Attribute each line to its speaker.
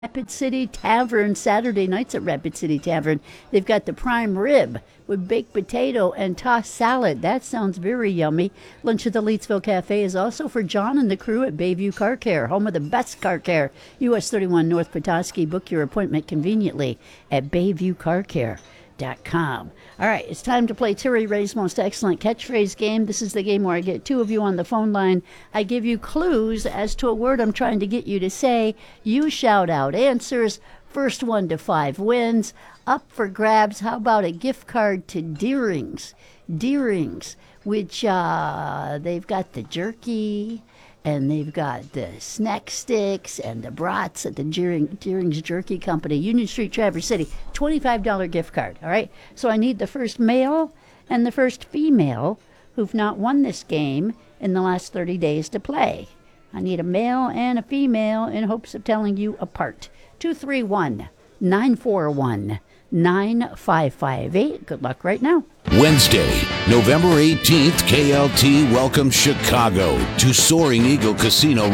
Speaker 1: Rapid City Tavern, Saturday nights at Rapid City Tavern. They've got the prime rib with baked potato and tossed salad. That sounds very yummy. Lunch at the Leetsville Cafe is also for John and the crew at Bayview Car Care, home of the best car care. US 31 North Petoskey. Book your appointment conveniently at BayviewCarCare.com. All right, it's time to play Terry Ray's Most Excellent Catchphrase game. This is the game where I get two of you on the phone line. I give you clues as to a word I'm trying to get you to say. You shout out answers. First one to five wins. Up for grabs. How about a gift card to Deering's? Deering's, which they've got the jerky, and they've got the snack sticks and the brats at the Deering's Jerky Company, Union Street, Traverse City. $25 gift card, all right? So I need the first male and the first female who've not won this game in the last 30 days to play. I need a male and a female in hopes of telling you apart. 231-941-9558. Good luck right now.
Speaker 2: Wednesday, November 18th, KLT welcomes Chicago to Soaring Eagle Casino